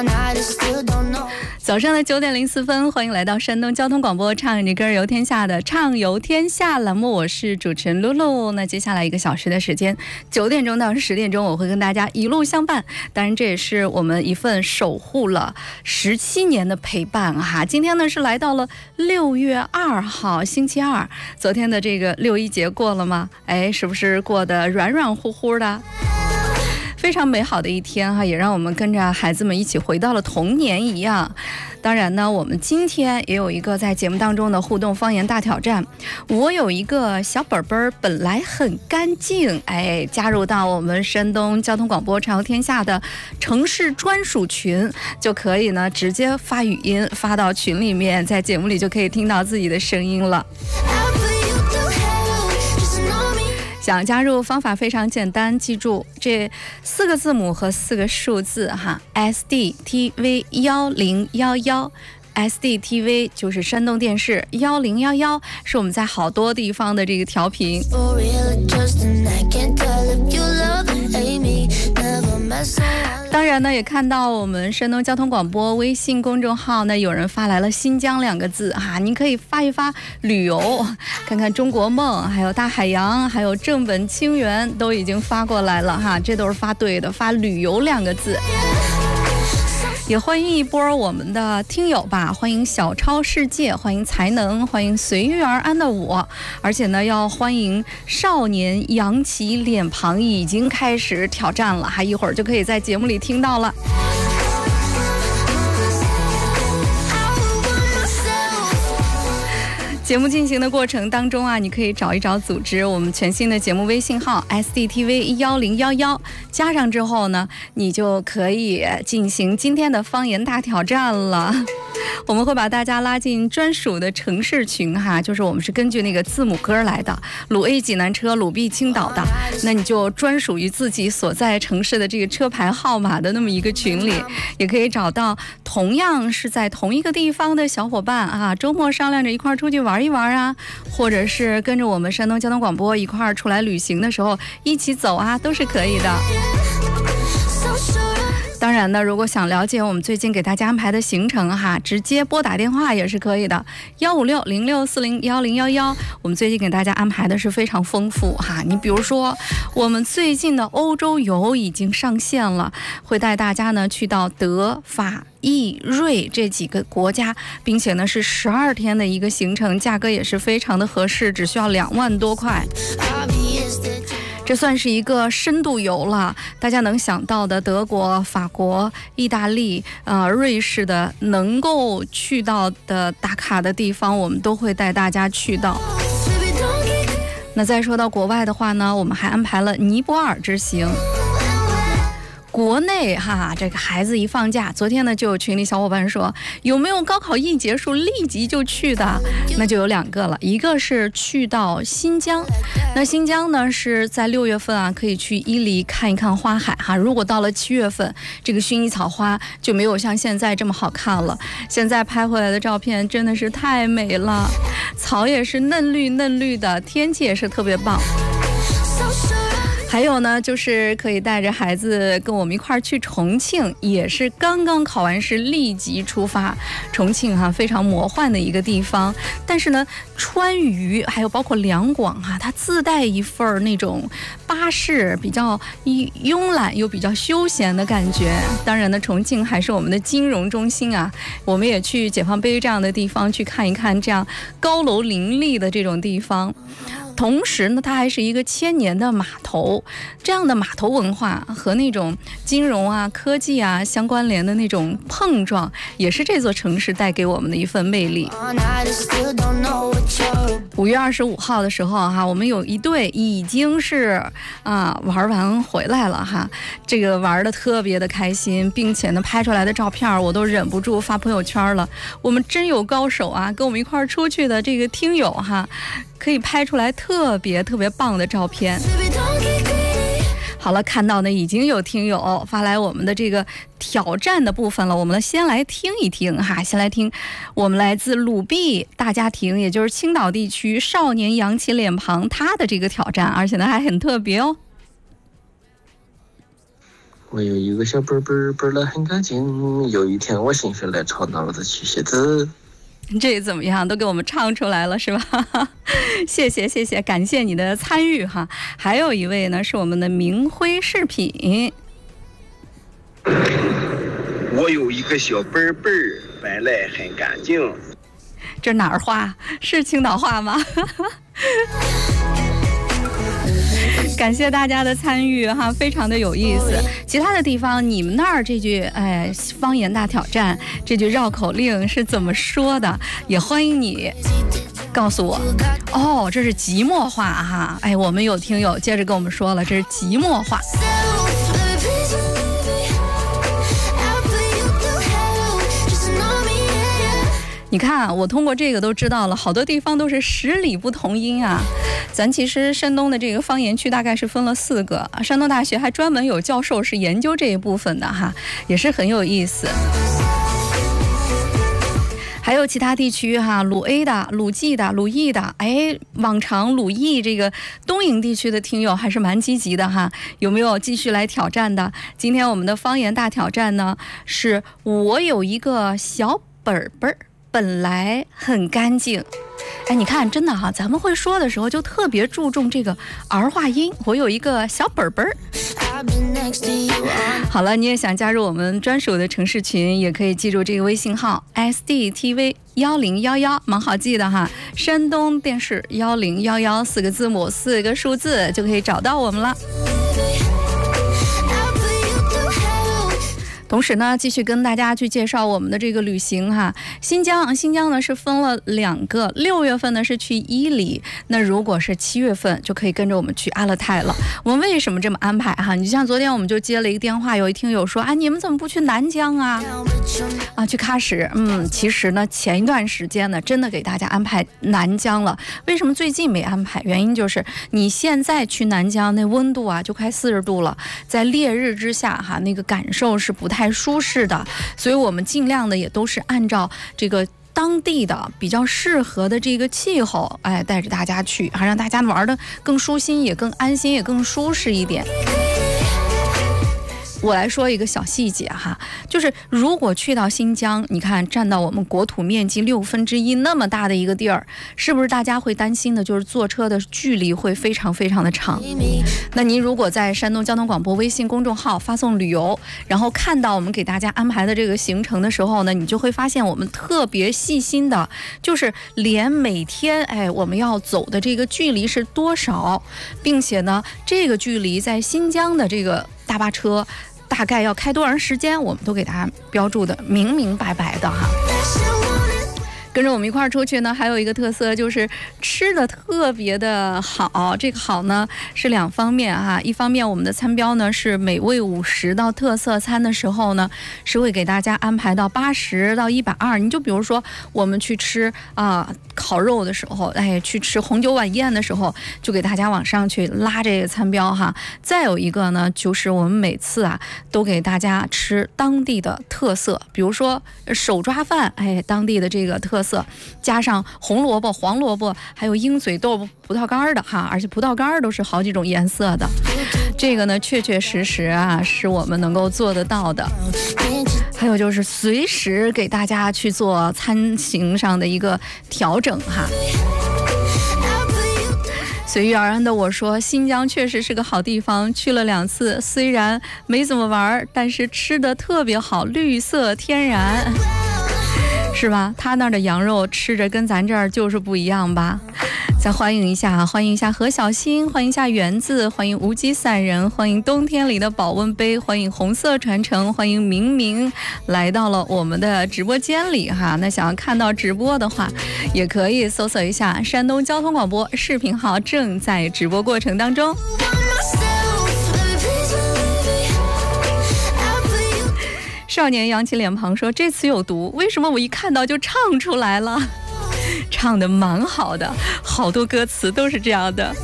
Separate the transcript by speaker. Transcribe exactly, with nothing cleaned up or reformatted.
Speaker 1: 早上的九点零四分，欢迎来到山东交通广播唱你歌游天下的畅游天下栏目，我是主持人露露。那接下来一个小时的时间，九点钟到十点钟，我会跟大家一路相伴。当然，这也是我们一份守护了十七年的陪伴哈。今天呢是来到了六月二号星期二，昨天的这个六一节过了吗？哎，是不是过得软软乎乎的？非常美好的一天哈，也让我们跟着孩子们一起回到了童年一样。当然呢，我们今天也有一个在节目当中的互动方言大挑战。我有一个小本本，本来很干净，哎，加入到我们山东交通广播畅游天下的城市专属群，就可以呢直接发语音发到群里面，在节目里就可以听到自己的声音了。想加入方法非常简单，记住这四个字母和四个数字哈 ，S D T V 幺零幺幺。S D T V 就是山东电视，幺零幺幺是我们在好多地方的这个调频。当然呢，也看到我们山东交通广播微信公众号呢，有人发来了新疆两个字哈，您可以发一发旅游，看看中国梦，还有大海洋，还有正本清源都已经发过来了哈，这都是发对的，发旅游两个字。也欢迎一波我们的听友吧，欢迎小超世界，欢迎才能，欢迎随遇而安的我，而且呢要欢迎少年扬起脸庞，已经开始挑战了，还一会儿就可以在节目里听到了。节目进行的过程当中啊，你可以找一找组织我们全新的节目微信号 S D T V 幺零幺幺，加上之后呢，你就可以进行今天的方言大挑战了。我们会把大家拉进专属的城市群哈，就是我们是根据那个字母歌来的，鲁 A 济南车，鲁 B 青岛的，那你就专属于自己所在城市的这个车牌号码的那么一个群里，也可以找到同样是在同一个地方的小伙伴啊，周末商量着一块出去玩一玩啊，或者是跟着我们山东交通广播一块出来旅行的时候一起走啊，都是可以的。当然呢，如果想了解我们最近给大家安排的行程哈，直接拨打电话也是可以的，幺五六零六四零幺零幺幺。我们最近给大家安排的是非常丰富哈。你比如说，我们最近的欧洲游已经上线了，会带大家呢去到德法意瑞这几个国家，并且呢是十二天的一个行程，价格也是非常的合适，只需要两万多块。这算是一个深度游了，大家能想到的德国、法国、意大利、呃、瑞士的能够去到的打卡的地方，我们都会带大家去到。那再说到国外的话呢，我们还安排了尼泊尔之行。国内哈，这个孩子一放假，昨天呢就有群里小伙伴说，有没有高考一结束立即就去的？那就有两个了，一个是去到新疆，那新疆呢是在六月份啊，可以去伊犁看一看花海哈。如果到了七月份，这个薰衣草花就没有像现在这么好看了。现在拍回来的照片真的是太美了，草也是嫩绿嫩绿的，天气也是特别棒。还有呢，就是可以带着孩子跟我们一块儿去重庆，也是刚刚考完试立即出发。重庆哈、啊、非常魔幻的一个地方，但是呢，川渝还有包括两广哈、啊，它自带一份那种巴士，比较慵懒又比较休闲的感觉。当然呢，重庆还是我们的金融中心啊，我们也去解放碑这样的地方去看一看，这样高楼林立的这种地方。同时呢，它还是一个千年的码头，这样的码头文化和那种金融啊、科技啊相关联的那种碰撞，也是这座城市带给我们的一份魅力。五月二十五号的时候哈，我们有一队已经是啊玩完回来了哈，这个玩的特别的开心，并且呢拍出来的照片我都忍不住发朋友圈了。我们真有高手啊，跟我们一块儿出去的这个听友哈，可以拍出来特别特别棒的照片。好了，看到呢已经有听友发来我们的这个挑战的部分了，我们先来听一听哈，先来听我们来自鲁 B 大家庭，也就是青岛地区少年扬起脸庞他的这个挑战，而且呢还很特别哦。
Speaker 2: 我有一个小本本，本的很干净。有一天我心血来潮，拿了它去写字。
Speaker 1: 这怎么样？都给我们唱出来了，是吧？谢谢谢谢，感谢你的参与哈。还有一位呢，是我们的明辉饰品。
Speaker 3: 我有一个小本本，本来很干净。
Speaker 1: 这哪儿话？是青岛话吗？感谢大家的参与哈，非常的有意思。其他的地方，你们那儿这句哎方言大挑战这句绕口令是怎么说的？也欢迎你告诉我。哦，这是即墨话哈。哎，我们有听友接着跟我们说了，这是即墨话。你看，我通过这个都知道了，好多地方都是十里不同音啊。咱其实山东的这个方言区大概是分了四个，山东大学还专门有教授是研究这一部分的哈，也是很有意思。还有其他地区哈，鲁 A 的、鲁 G 的、鲁 E 的，哎，往常鲁 E 这个东营地区的听友还是蛮积极的哈，有没有继续来挑战的？今天我们的方言大挑战呢，是我有一个小本本，本来很干净。哎，你看，真的哈，咱们会说的时候就特别注重这个儿化音。我有一个小本本。好了，你也想加入我们专属的城市群，也可以记住这个微信号 S D T V 一零一一，蛮好记的哈。山东电视一零一一四个字母四个数字就可以找到我们了。同时呢，继续跟大家去介绍我们的这个旅行哈。新疆，新疆呢是分了两个，六月份呢是去伊犁，那如果是七月份就可以跟着我们去阿勒泰了。我们为什么这么安排哈？你像昨天我们就接了一个电话，有一听友说啊，你们怎么不去南疆啊？啊，去喀什。嗯，其实呢，前一段时间呢，真的给大家安排南疆了。为什么最近没安排？原因就是你现在去南疆，那温度啊就快四十度了，在烈日之下哈，那个感受是不太太舒适的，所以我们尽量的也都是按照这个当地的比较适合的这个气候，哎，带着大家去，还让大家玩的更舒心，也更安心，也更舒适一点。我来说一个小细节哈，就是如果去到新疆，你看占到我们国土面积六分之一那么大的一个地儿，是不是大家会担心的就是坐车的距离会非常非常的长？那您如果在山东交通广播微信公众号发送旅游，然后看到我们给大家安排的这个行程的时候呢，你就会发现我们特别细心的，就是连每天哎我们要走的这个距离是多少，并且呢这个距离在新疆的这个大巴车大概要开多长时间，我们都给大家标注的明明白白的哈。跟着我们一块儿出去呢，还有一个特色就是吃的特别的好。这个好呢是两方面哈，一方面我们的餐标呢是美味五十，到特色餐的时候呢是会给大家安排到八十到一百二。你就比如说我们去吃啊、呃、烤肉的时候，哎，去吃红酒晚宴的时候，就给大家往上去拉这个餐标哈。再有一个呢，就是我们每次啊都给大家吃当地的特色，比如说手抓饭，哎，当地的这个特色。色加上红萝卜、黄萝卜，还有鹰嘴豆、葡萄干的哈，而且葡萄干都是好几种颜色的。这个呢，确确实实啊，是我们能够做得到的。还有就是随时给大家去做餐型上的一个调整哈。随遇而安的我说，新疆确实是个好地方，去了两次，虽然没怎么玩，但是吃的特别好，绿色天然。是吧？他那儿的羊肉吃着跟咱这儿就是不一样吧？再欢迎一下，欢迎一下何小新，欢迎一下园子，欢迎无机散人，欢迎冬天里的保温杯，欢迎红色传承，欢迎明明来到了我们的直播间里哈。那想要看到直播的话，也可以搜索一下山东交通广播视频号，正在直播过程当中。少年扬起脸庞说，这词有毒，为什么我一看到就唱出来了？唱得蛮好的，好多歌词都是这样的。